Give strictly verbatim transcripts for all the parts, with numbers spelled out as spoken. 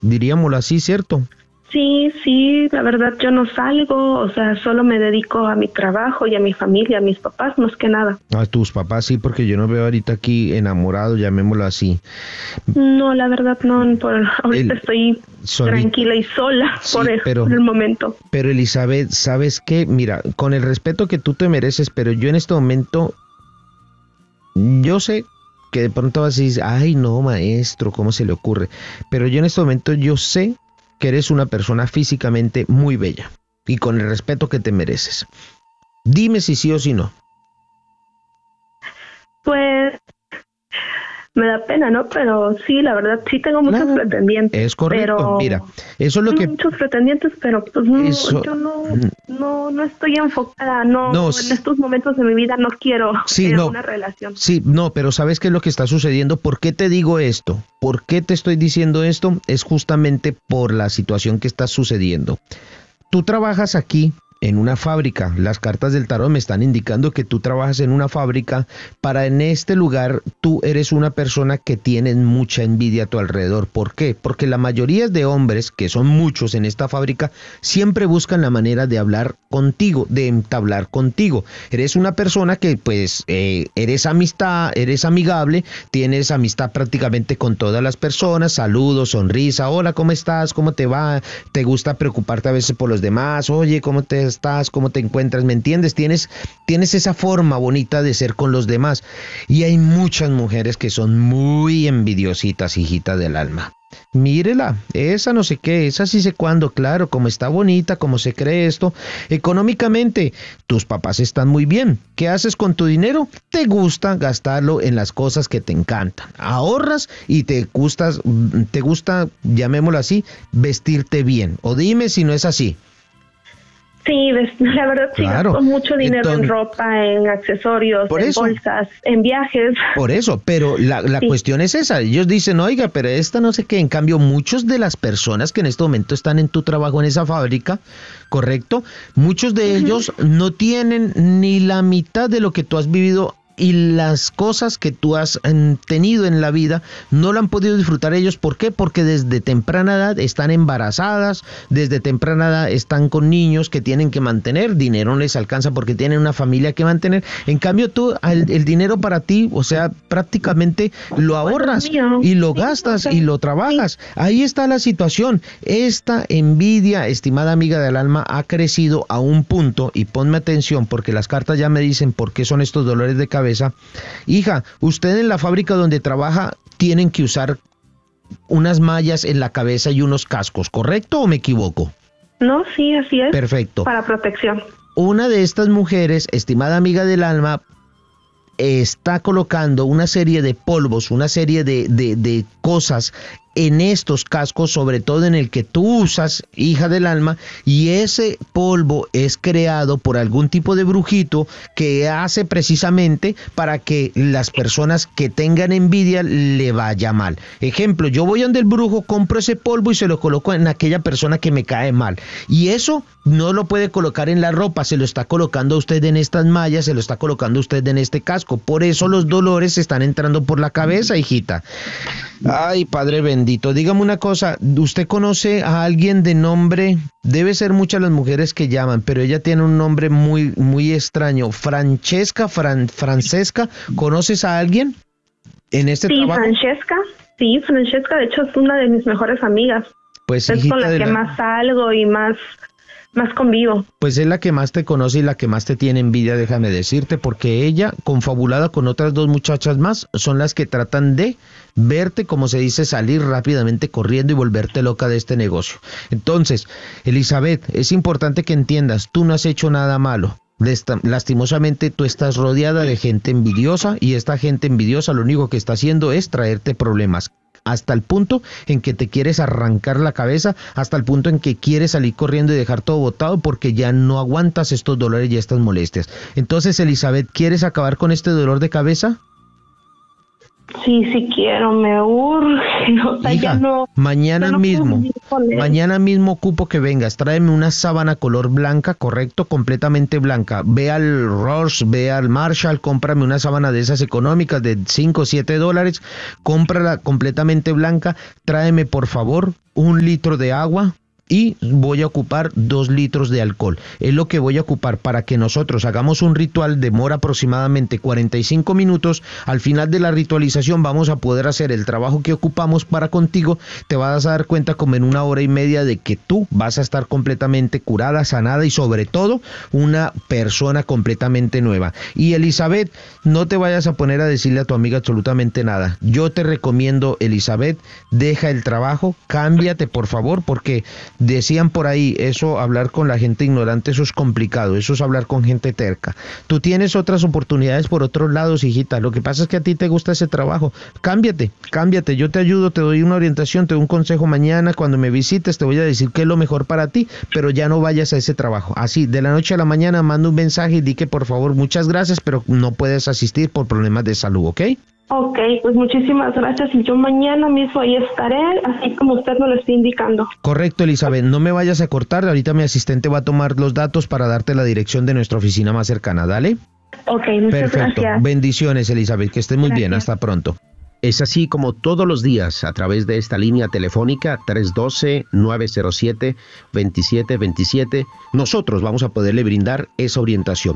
diríamoslo así, ¿cierto? Sí, sí, la verdad yo no salgo, o sea, solo me dedico a mi trabajo y a mi familia, a mis papás, más que nada. A tus papás sí, porque yo no veo ahorita aquí enamorado, llamémoslo así. No, la verdad no, por ahorita El, estoy solita. tranquila y sola Sí, por, el, pero, por el momento. Pero Elizabeth, ¿sabes qué? Mira, con el respeto que tú te mereces, pero yo en este momento, yo sé que de pronto vas a decir, ay no, maestro, ¿cómo se le ocurre? Pero yo en este momento yo sé que eres una persona físicamente muy bella y con el respeto que te mereces. Dime si sí o si no. Pues me da pena, ¿no? Pero sí, la verdad, sí tengo muchos Claro, pretendientes. es correcto, pero mira, eso es lo que... muchos pretendientes, pero pues no, eso, yo no, no, no estoy enfocada, no, no, en estos momentos de mi vida no quiero sí, tener no, una relación. Sí, no, pero ¿sabes qué es lo que está sucediendo? ¿Por qué te digo esto? ¿Por qué te estoy diciendo esto? Es justamente por la situación que está sucediendo. Tú trabajas aquí en una fábrica. Las cartas del tarot me están indicando que tú trabajas en una fábrica. Para en este lugar tú eres una persona que tiene mucha envidia a tu alrededor. ¿Por qué? Porque la mayoría de hombres, que son muchos en esta fábrica, siempre buscan la manera de hablar contigo, de entablar contigo. Eres una persona que pues eh, eres amistad, eres amigable, tienes amistad prácticamente con todas las personas, saludos, sonrisa, hola, ¿cómo estás? ¿Cómo te va? ¿Te gusta preocuparte a veces por los demás? Oye, ¿cómo te estás? ¿Cómo te encuentras? ¿Me entiendes? Tienes, tienes esa forma bonita de ser con los demás. Y hay muchas mujeres que son muy envidiositas, hijita del alma. Mírela, esa no sé qué, esa sí sé cuándo, claro, como está bonita, como se cree esto. Económicamente, tus papás están muy bien. ¿Qué haces con tu dinero? Te gusta gastarlo en las cosas que te encantan. Ahorras y te gusta, te gusta, llamémoslo así, vestirte bien. O dime si no es así. Sí, la verdad sí, claro. gasto mucho dinero Entonces, en ropa, en accesorios, en eso, bolsas, en viajes. Por eso, pero la, la sí. cuestión es esa. Ellos dicen, oiga, pero esta no sé qué. En cambio, muchos de las personas que en este momento están en tu trabajo en esa fábrica, ¿correcto? Muchos de uh-huh. ellos no tienen ni la mitad de lo que tú has vivido. Y las cosas que tú has tenido en la vida no la han podido disfrutar ellos. ¿Por qué? Porque desde temprana edad están embarazadas, desde temprana edad están con niños que tienen que mantener, dinero no les alcanza porque tienen una familia que mantener. En cambio tú, el, el dinero para ti, o sea, prácticamente lo ahorras y lo gastas y lo trabajas. Ahí está la situación. Esta envidia, estimada amiga del alma, ha crecido a un punto, y ponme atención porque las cartas ya me dicen por qué son estos dolores de cabeza. Hija, usted en la fábrica donde trabaja tienen que usar unas mallas en la cabeza y unos cascos, ¿correcto o me equivoco? No, sí, así es. Perfecto. Para protección. Una de estas mujeres, estimada amiga del alma, está colocando una serie de polvos, una serie de, de, de cosas en estos cascos, sobre todo en el que tú usas, hija del alma, y ese polvo es creado por algún tipo de brujito que hace precisamente para que las personas que tengan envidia le vaya mal. Ejemplo, yo voy donde el brujo, compro ese polvo y se lo coloco en aquella persona que me cae mal, y eso no lo puede colocar en la ropa, se lo está colocando a usted en estas mallas, se lo está colocando a usted en este casco. Por eso los dolores están entrando por la cabeza, hijita. Ay, Padre bendito, dígame una cosa, ¿usted conoce a alguien de nombre? Debe ser muchas las mujeres que llaman, pero ella tiene un nombre muy muy extraño. Francesca, Fran, Francesca, ¿conoces a alguien en este sí, trabajo? Sí, Francesca, sí, Francesca, de hecho es una de mis mejores amigas. Pues es con la que la... más salgo y más... más convivo. Pues es la que más te conoce y la que más te tiene envidia, déjame decirte, porque ella, confabulada con otras dos muchachas más, son las que tratan de verte, como se dice, salir rápidamente corriendo y volverte loca de este negocio. Entonces, Elizabeth, es importante que entiendas, tú no has hecho nada malo. Lastimosamente tú estás rodeada de gente envidiosa, y esta gente envidiosa lo único que está haciendo es traerte problemas, hasta el punto en que te quieres arrancar la cabeza, hasta el punto en que quieres salir corriendo y dejar todo botado porque ya no aguantas estos dolores y estas molestias. Entonces, Elizabeth, ¿quieres acabar con este dolor de cabeza? Sí, sí quiero, me urge. O sea, Hija, ya no, mañana ya no puedo mismo, vivir con él. mañana mismo ocupo que vengas, tráeme una sábana color blanca, correcto, completamente blanca. Ve al Ross, ve al Marshall, cómprame una sábana de esas económicas de cinco o siete dólares, cómprala completamente blanca, tráeme por favor un litro de agua. Y voy a ocupar dos litros de alcohol. Es lo que voy a ocupar para que nosotros hagamos un ritual. Demora aproximadamente cuarenta y cinco minutos. Al final de la ritualización vamos a poder hacer el trabajo que ocupamos para contigo. Te vas a dar cuenta como en una hora y media de que tú vas a estar completamente curada, sanada y sobre todo una persona completamente nueva. Y Elizabeth, no te vayas a poner a decirle a tu amiga absolutamente nada. Yo te recomiendo, Elizabeth, deja el trabajo, cámbiate por favor, porque decían por ahí, eso hablar con la gente ignorante, eso es complicado, eso es hablar con gente terca. Tú tienes otras oportunidades por otros lados, hijita, lo que pasa es que a ti te gusta ese trabajo. Cámbiate, cámbiate, yo te ayudo, te doy una orientación, te doy un consejo mañana, cuando me visites te voy a decir qué es lo mejor para ti, pero ya no vayas a ese trabajo. Así, de la noche a la mañana manda un mensaje y di que por favor muchas gracias, pero no puedes asistir por problemas de salud, ¿ok? Ok, pues muchísimas gracias y yo mañana mismo ahí estaré, así como usted me lo está indicando. Correcto, Elizabeth, no me vayas a cortar, ahorita mi asistente va a tomar los datos para darte la dirección de nuestra oficina más cercana, ¿dale? Ok, muchas Perfecto, gracias. bendiciones, Elizabeth, que estés muy bien, Gracias. hasta pronto. Es así como todos los días a través de esta línea telefónica tres uno dos, nueve cero siete, dos siete dos siete nosotros vamos a poderle brindar esa orientación.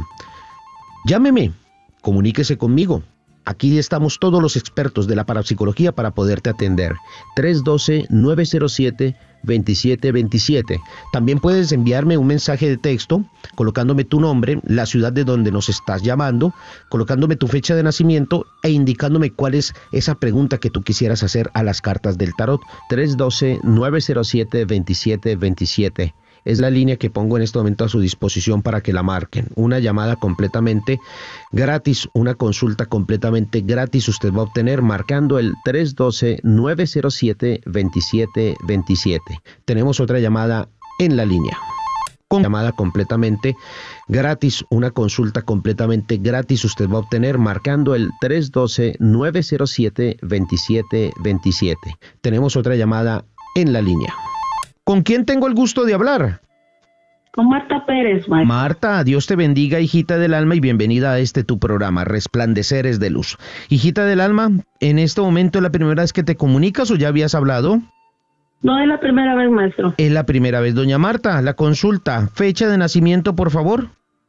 Llámeme, comuníquese conmigo. Aquí estamos todos los expertos de la parapsicología para poderte atender. tres uno dos, nueve cero siete, dos siete dos siete. También puedes enviarme un mensaje de texto colocándome tu nombre, la ciudad de donde nos estás llamando, colocándome tu fecha de nacimiento e indicándome cuál es esa pregunta que tú quisieras hacer a las cartas del tarot. tres uno dos, nueve cero siete, dos siete dos siete. Es la línea que pongo en este momento a su disposición para que la marquen. Una llamada completamente gratis, una consulta completamente gratis usted va a obtener marcando el tres uno dos, nueve cero siete, dos siete dos siete. Tenemos otra llamada en la línea. Con llamada completamente gratis, una consulta completamente gratis usted va a obtener marcando el tres uno dos, nueve cero siete, dos siete dos siete. Tenemos otra llamada en la línea. ¿Con quién tengo el gusto de hablar? Con Marta Pérez, Mike. Marta, Dios te bendiga, hijita del alma, y bienvenida a este tu programa, Resplandeceres de Luz. Hijita del alma, ¿en este momento es la primera vez que te comunicas o ya habías hablado? No es la primera vez, maestro. Es la primera vez. Doña Marta, la consulta, fecha de nacimiento, por favor.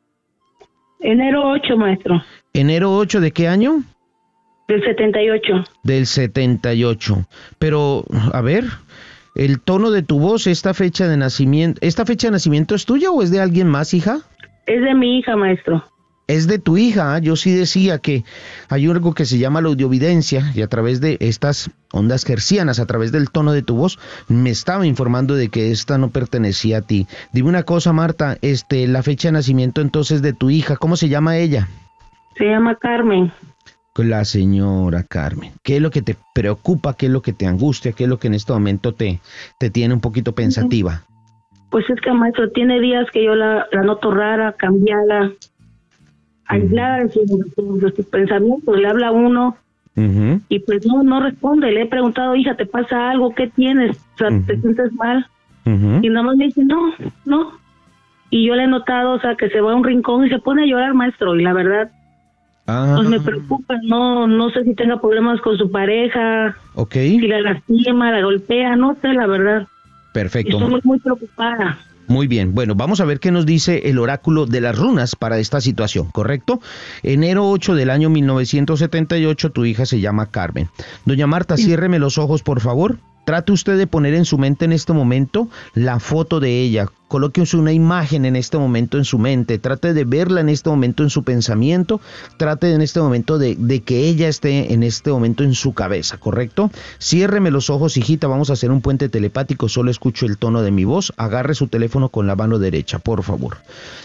Enero ocho, maestro. ¿Enero ocho de qué año? Del setenta y ocho. Del setenta y ocho. Pero, a ver, el tono de tu voz, esta fecha de nacimiento, ¿esta fecha de nacimiento es tuya o es de alguien más, hija? Es de mi hija, maestro. Es de tu hija. Yo sí decía que hay algo que se llama la audiovidencia y a través de estas ondas hercianas, a través del tono de tu voz, me estaba informando de que esta no pertenecía a ti. Dime una cosa, Marta, este, la fecha de nacimiento entonces de tu hija, ¿cómo se llama ella? Se llama Carmen. La señora Carmen. ¿Qué es lo que te preocupa? ¿Qué es lo que te angustia? ¿Qué es lo que en este momento te, te tiene un poquito pensativa? Pues es que, maestro, tiene días que yo la, la noto rara, cambiada, aislada de sus, de sus pensamientos. Le habla a uno Uh-huh. y pues no no responde. Le he preguntado, hija, ¿te pasa algo? ¿Qué tienes? O sea, Uh-huh. ¿te sientes mal? Uh-huh. Y nada más me dice, no, no. Y yo le he notado, o sea, que se va a un rincón y se pone a llorar, maestro. Y la verdad, Ah, pues me preocupa. No no sé si tenga problemas con su pareja, ok, si la lastima, la golpea, no sé, la verdad. perfecto. Estoy muy, muy preocupada. Muy bien, bueno, vamos a ver qué nos dice el oráculo de las runas para esta situación, ¿correcto? Enero ocho del año mil novecientos setenta y ocho, tu hija se llama Carmen. Doña Marta, ciérreme los ojos, por favor. Trate usted de poner en su mente en este momento la foto de ella. Coloque una imagen en este momento en su mente. Trate de verla en este momento en su pensamiento. Trate en este momento de, de que ella esté en este momento en su cabeza, ¿correcto? Ciérreme los ojos, hijita. Vamos a hacer un puente telepático. Solo escucho el tono de mi voz. Agarre su teléfono con la mano derecha, por favor.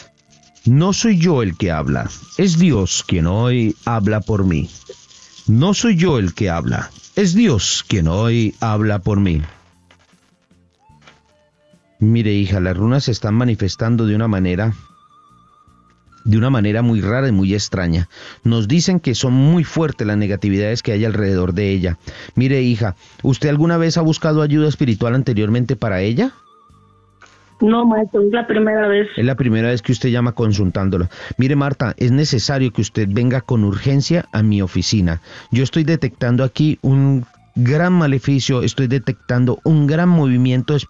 No soy yo el que habla. Es Dios quien hoy habla por mí. No soy yo el que habla. Es Dios quien hoy habla por mí. Mire, hija, las runas se están manifestando de una manera de una manera muy rara y muy extraña. Nos dicen que son muy fuertes las negatividades que hay alrededor de ella. Mire, hija, ¿usted alguna vez ha buscado ayuda espiritual anteriormente para ella? No, maestro, es la primera vez. Es la primera vez que usted llama consultándola. Mire, Marta, es necesario que usted venga con urgencia a mi oficina. Yo estoy detectando aquí un gran maleficio, estoy detectando un gran movimiento